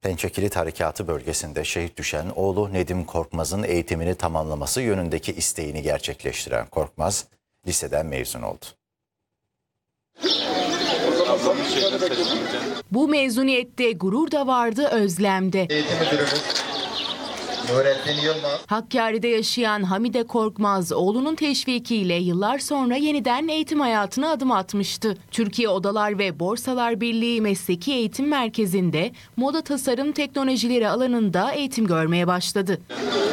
Pençe Kilit Harekatı bölgesinde şehit düşen oğlu Nedim Korkmaz'ın eğitimini tamamlaması yönündeki isteğini gerçekleştiren Korkmaz, liseden mezun oldu. Bu mezuniyette gurur da vardı, özlem de. Eğitim Müdürümüz Nurettin Yılmaz. Hakkari'de yaşayan Hamide Korkmaz, oğlunun teşvikiyle yıllar sonra yeniden eğitim hayatına adım atmıştı. Türkiye Odalar ve Borsalar Birliği Mesleki Eğitim Merkezi'nde moda tasarım teknolojileri alanında eğitim görmeye başladı.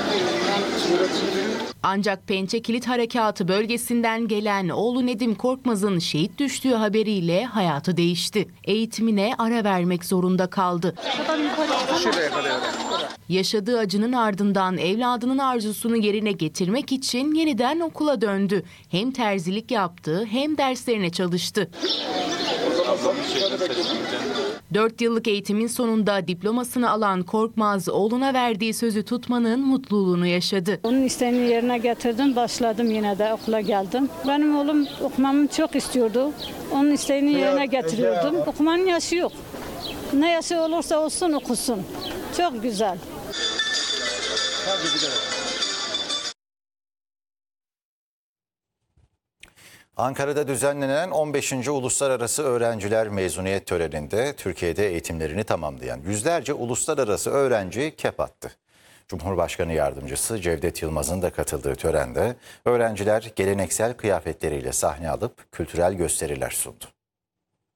Ancak Pençe Kilit Harekatı bölgesinden gelen oğlu Nedim Korkmaz'ın şehit düştüğü haberiyle hayatı değişti. Eğitimine ara vermek zorunda kaldı. Yaşadığı acının ardından evladının arzusunu yerine getirmek için yeniden okula döndü. Hem terzilik yaptı hem derslerine çalıştı. 4 yıllık eğitimin sonunda diplomasını alan Korkmaz, oğluna verdiği sözü tutmanın mutluluğunu yaşadı. Onun isteğini yerine getirdim, başladım, yine de okula geldim. Benim oğlum okumamı çok istiyordu. Onun isteğini yerine getiriyordum. Okumanın yaşı yok. Ne yaşı olursa olsun okusun. Çok güzel. Ankara'da düzenlenen 15. Uluslararası Öğrenciler Mezuniyet Töreni'nde Türkiye'de eğitimlerini tamamlayan yüzlerce uluslararası öğrenci kep attı. Cumhurbaşkanı Yardımcısı Cevdet Yılmaz'ın da katıldığı törende öğrenciler geleneksel kıyafetleriyle sahne alıp kültürel gösteriler sundu.